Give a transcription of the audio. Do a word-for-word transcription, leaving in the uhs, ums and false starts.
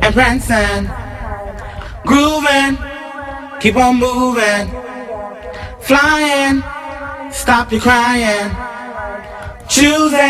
and prancing, grooving, keep on moving, flying, stop your crying, choosing.